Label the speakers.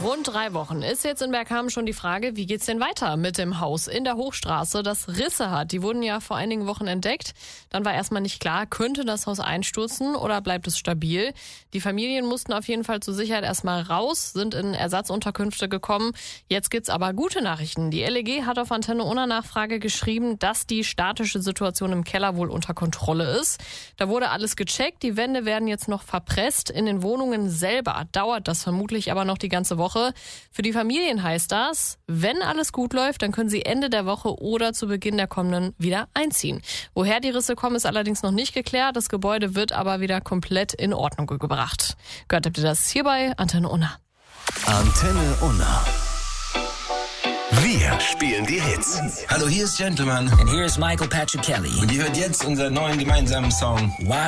Speaker 1: rund 3 Wochen ist jetzt in Bergkamen schon die Frage, wie geht's denn weiter mit dem Haus in der Hochstraße, das Risse hat. Die wurden ja vor einigen Wochen entdeckt. Dann war erstmal nicht klar, könnte das Haus einstürzen oder bleibt es stabil. Die Familien mussten auf jeden Fall zur Sicherheit erstmal raus, sind in Ersatzunterkünfte gekommen. Jetzt gibt's aber gute Nachrichten. Die LEG hat auf Antenne Unna Nachfrage geschrieben, dass die statische Situation im Keller wohl unter Kontrolle ist. Da wurde alles gecheckt, die Wände werden jetzt noch verpresst. In den Wohnungen selber dauert das vermutlich aber noch die ganze Woche. Für die Familien heißt das, wenn alles gut läuft, dann können sie Ende der Woche oder zu Beginn der kommenden wieder einziehen. Woher die Risse kommen, ist allerdings noch nicht geklärt. Das Gebäude wird aber wieder komplett in Ordnung gebracht. Gehört habt ihr das hier bei Antenne Unna.
Speaker 2: Antenne Unna. Wir spielen die Hits.
Speaker 3: Hallo, hier ist Gentleman.
Speaker 4: And here's Michael Patrick Kelly.
Speaker 3: Und ihr hört jetzt unseren neuen gemeinsamen Song.